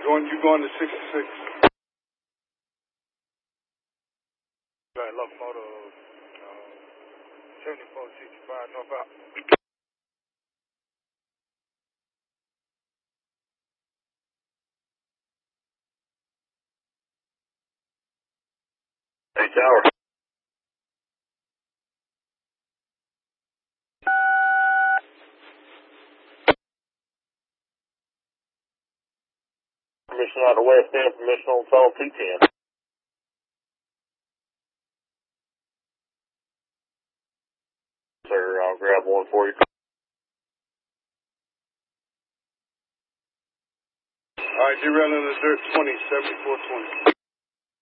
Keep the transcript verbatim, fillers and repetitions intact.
Going, you going to sixty-six. Got a locomotive, uh, seventy-four sixty-five northbound. Hey, Tower. Permission out of West End, permission on tunnel two ten. Sir, I'll grab one for you. All right, derailing the dirt twenty, seventy-four twenty.